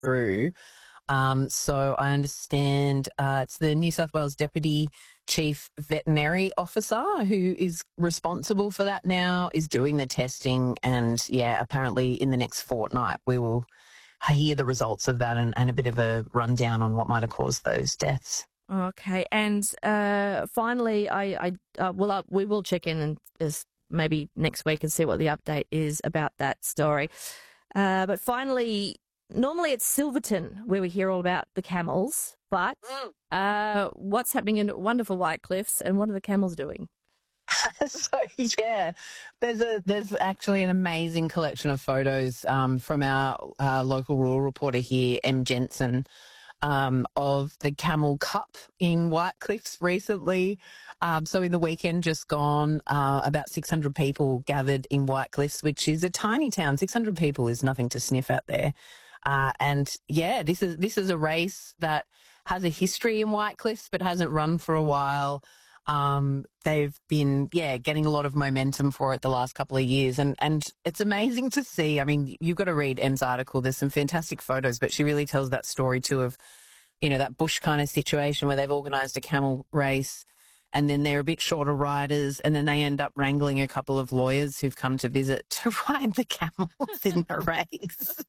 through. So I understand it's the New South Wales Deputy Chief Veterinary Officer who is responsible for that now, is doing the testing, and apparently in the next fortnight we will hear the results of that and a bit of a rundown on what might have caused those deaths. Okay, and finally, we will check in and maybe next week and see what the update is about that story. But finally, normally it's Silverton where we hear all about the camels, but what's happening in wonderful White Cliffs, and what are the camels doing? There's actually an amazing collection of photos from our local rural reporter here, M. Jensen, of the Camel Cup in White Cliffs recently. So in the weekend just gone, about 600 people gathered in White Cliffs, which is a tiny town. 600 people is nothing to sniff out there. This is a race that has a history in White Cliffs but hasn't run for a while. They've been, getting a lot of momentum for it the last couple of years. And it's amazing to see. I mean, you've got to read Em's article. There's some fantastic photos, but she really tells that story too of, that bush kind of situation where they've organised a camel race and then they're a bit shorter riders, and then they end up wrangling a couple of lawyers who've come to visit to ride the camels in the race,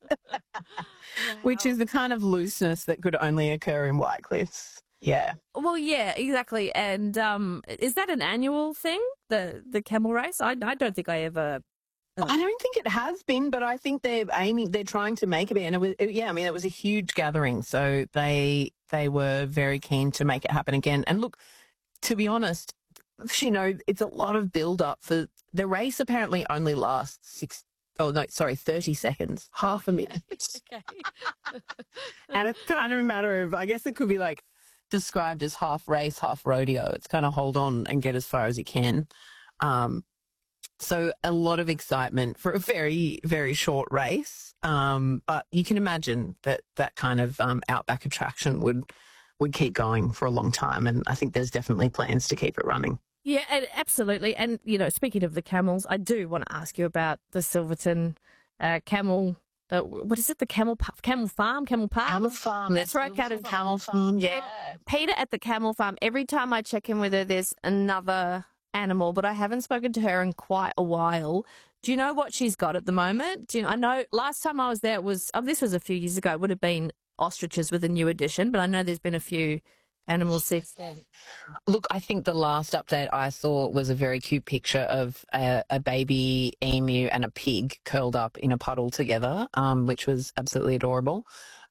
which is the kind of looseness that could only occur in White Cliffs. Yeah. Well, yeah, exactly. And is that an annual thing, the camel race? I don't think I ever. I don't think it has been, but I think they're trying to make it be. And it was a huge gathering, so they were very keen to make it happen again. And look, to be honest, it's a lot of build up for the race. Apparently, only lasts 30 seconds, half a minute. Okay. And it's kind of a matter of, I guess it could be like described as half race, half rodeo. It's kind of hold on and get as far as you can. So a lot of excitement for a very, very short race. But you can imagine that kind of outback attraction would keep going for a long time. And I think there's definitely plans to keep it running. Yeah, absolutely. And, speaking of the camels, I do want to ask you about the Silverton camel. What is it? The Camel Farm? Camel Park? Camel Farm. That's right, Camel Farm. Yeah. Peter at the Camel Farm, every time I check in with her, there's another animal, but I haven't spoken to her in quite a while. Do you know what she's got at the moment? I know last time I was there, this was a few years ago. It would have been ostriches with a new addition, but I know there's been a few animals since then. Look, I think the last update I saw was a very cute picture of a baby emu and a pig curled up in a puddle together, which was absolutely adorable.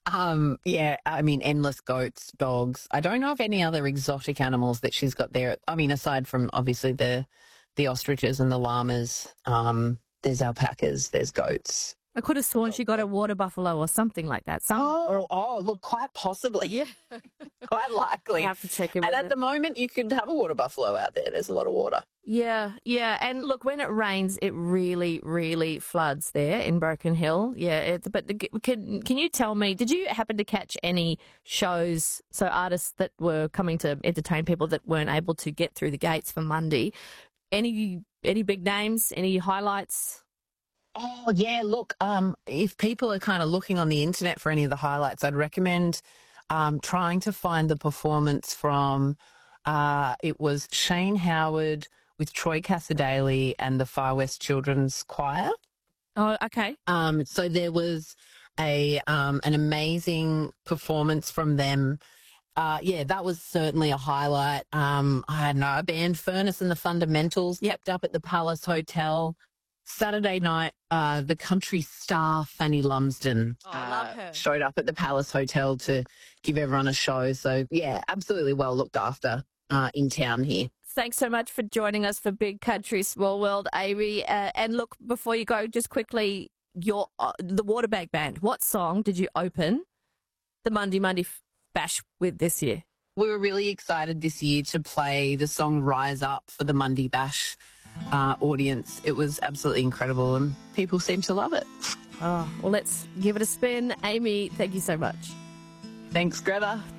Endless goats, dogs. I don't know of any other exotic animals that she's got there. I mean, aside from obviously the ostriches and the llamas, there's alpacas, there's goats. I could have sworn she got a water buffalo or something like that. Look, quite possibly. Yeah. Quite likely. I have to check in. And at the moment, you could have a water buffalo out there. There's a lot of water. Yeah. And look, when it rains, it really, really floods there in Broken Hill. Yeah. But can you tell me, did you happen to catch any shows, so artists that were coming to entertain people that weren't able to get through the gates for Monday? Any big names? Any highlights? Oh, yeah, look, if people are kind of looking on the internet for any of the highlights, I'd recommend trying to find the performance from, it was Shane Howard with Troy Cassadaly and the Far West Children's Choir. Oh, okay. So there was an amazing performance from them. That was certainly a highlight. I don't know, a band, Furnace and the Fundamentals, kept up at the Palace Hotel. Saturday night, the country star Fanny Lumsden I love her. Showed up at the Palace Hotel to give everyone a show. So, absolutely well looked after in town here. Thanks so much for joining us for Big Country, Small World, Amy. And look, before you go, just quickly, the Waterbag Band, what song did you open the Monday Bash with this year? We were really excited this year to play the song Rise Up for the Monday Bash audience. It was absolutely incredible and people seem to love it. Oh, well, let's give it a spin. Amy, thank you so much. Thanks, Greta.